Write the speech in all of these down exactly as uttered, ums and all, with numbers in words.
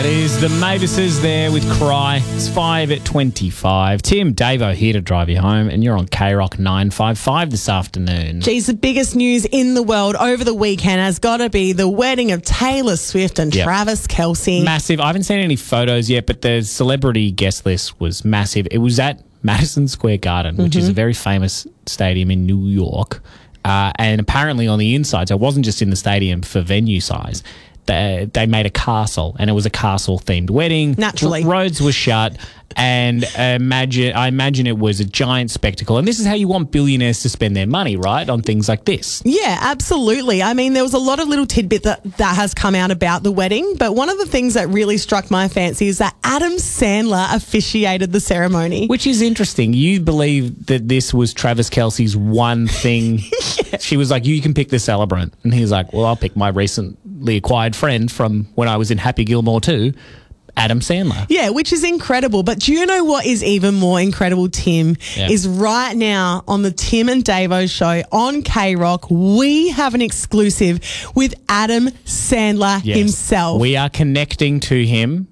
It is the Mavises there with Cry. It's five at twenty-five. Tim, Davo here to drive you home, and you're on K Rock nine five five this afternoon. Geez, the biggest news in the world over the weekend has got to be the wedding of Taylor Swift and Yep. Travis Kelce. Massive. I haven't seen any photos yet, but the celebrity guest list was massive. It was at Madison Square Garden, which is a very famous stadium in New York. Uh, and apparently on the inside, so it wasn't just in the stadium for venue size, they, they made a castle, and it was a castle-themed wedding. Naturally. R- roads were shut, and imagine I imagine it was a giant spectacle. And this is how you want billionaires to spend their money, right, on things like this. Yeah, absolutely. I mean, there was a lot of little tidbit that, that has come out about the wedding, but one of the things that really struck my fancy is that Adam Sandler officiated the ceremony. Which is interesting. You believe that this was Travis Kelce's one thing. Yeah. She was like, you can pick the celebrant. And he was like, well, I'll pick my recently acquired friend from when I was in Happy Gilmore too, Adam Sandler. Yeah, which is incredible. But do you know what is even more incredible, Tim? Yeah. Is right now on the Tim and Davo show on K Rock, we have an exclusive with Adam Sandler Yes. himself. We are connecting to him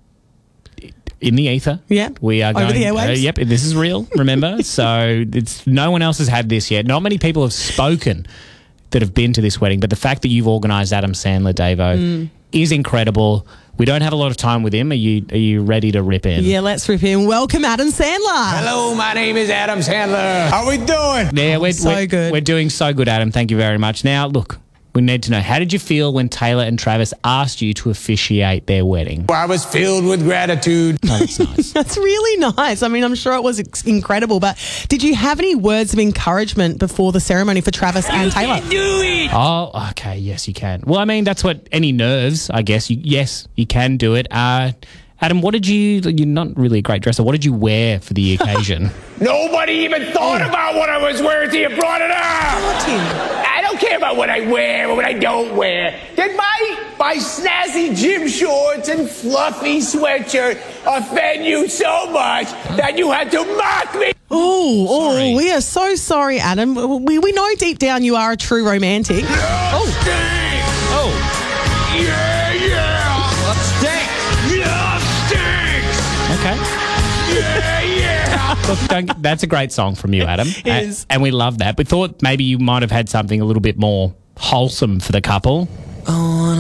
in the ether. Yeah. We are Over going. the airwaves. Uh, yep. This is real. Remember, so it's no one else has had this yet. Not many people have spoken that have been to this wedding, but the fact that you've organised Adam Sandler, Davo, Mm. is incredible. We don't have a lot of time with him. Are you Are you ready to rip in? Yeah, let's rip in. Welcome, Adam Sandler. Hello, my name is Adam Sandler. How we doing? Yeah, we're, So we're, good. We're doing so good, Adam. Thank you very much. Now, look, we need to know, how did you feel when Taylor and Travis asked you to officiate their wedding? I was filled with gratitude. Oh, that's nice. That's really nice. I mean, I'm sure it was ex- incredible, but did you have any words of encouragement before the ceremony for Travis and Taylor? Oh, okay. Yes, you can. Well, I mean, that's what any nerves, I guess. You, yes, you can do it. Uh, Adam, what did you, you're not really a great dresser. What did you wear for the occasion? Nobody even thought about what I was wearing till you brought it up. Tim. I don't care about what I wear or what I don't wear. Did my, my snazzy gym shorts and fluffy sweatshirt offend you so much that you had to mock me? Oh, Sorry. oh, we are so sorry, Adam. We, we know deep down you are a true romantic. Oh, stink! Oh, Yeah, yeah! Stink! Yeah, stinks! okay. Yeah, yeah! Look, don't, that's a great song from you, Adam. It A- is. And we love that. We thought maybe you might have had something a little bit more wholesome for the couple.